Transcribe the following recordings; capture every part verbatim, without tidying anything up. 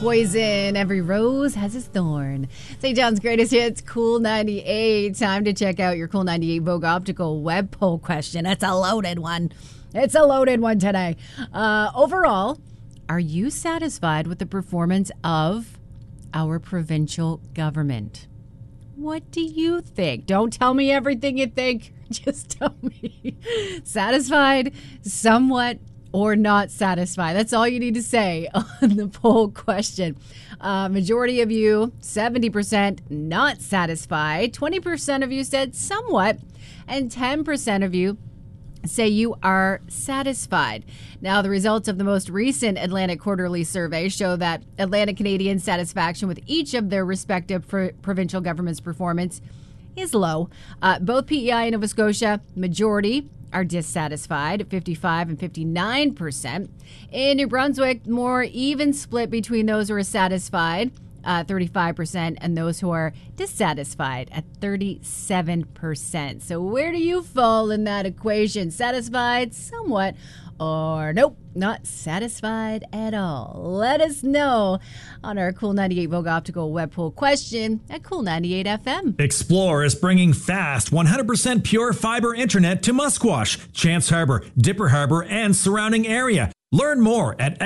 Poison. Every rose has its thorn. Saint John's greatest hits, Cool ninety-eight. Time to check out your Cool ninety-eight Vogue Optical web poll question. It's a loaded one. It's a loaded one today. Uh, overall, are you satisfied with the performance of our provincial government? What do you think? Don't tell me everything you think. Just tell me. Satisfied, somewhat, or not satisfied. That's all you need to say on the poll question. Uh, majority of you, seventy percent, not satisfied. twenty percent of you said somewhat. And ten percent of you say you are satisfied. Now, the results of the most recent Atlantic Quarterly Survey show that Atlantic Canadians' satisfaction with each of their respective pro- provincial governments' performance is low. Uh, both P E I and Nova Scotia, majority are dissatisfied, fifty-five and fifty-nine percent. In New Brunswick, more even split between those who are satisfied, Uh, thirty-five percent, and those who are dissatisfied at thirty-seven percent. So where do you fall in that equation? Satisfied somewhat, or nope, not satisfied at all? Let us know on our Cool ninety-eight Vogue Optical web poll question at Cool ninety-eight F M. Explore is bringing fast one hundred percent pure fiber internet to Musquash, Chance Harbor, Dipper Harbor, and surrounding area. Learn more at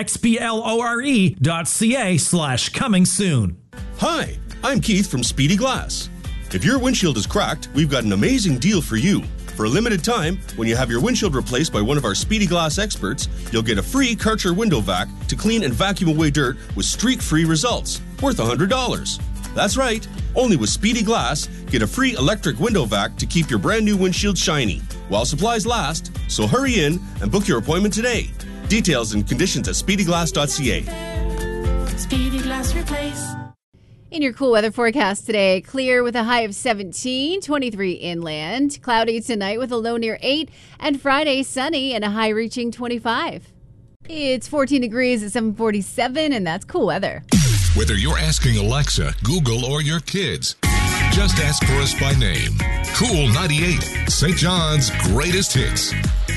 xplore.ca slash coming soon. Hi, I'm Keith from Speedy Glass. If your windshield is cracked, we've got an amazing deal for you. For a limited time, when you have your windshield replaced by one of our Speedy Glass experts, you'll get a free Karcher window vac to clean and vacuum away dirt with streak-free results, worth one hundred dollars. That's right, only with Speedy Glass, get a free electric window vac to keep your brand new windshield shiny, while supplies last, so hurry in and book your appointment today. Details and conditions at speedy glass dot c a. Speedy Glass Replace. In your cool weather forecast today, clear with a high of seventeen, twenty-three inland, cloudy tonight with a low near eight, and Friday sunny and a high reaching twenty-five. It's fourteen degrees at seven forty-seven, and that's cool weather. Whether you're asking Alexa, Google, or your kids, just ask for us by name. Cool ninety-eight, Saint John's greatest hits.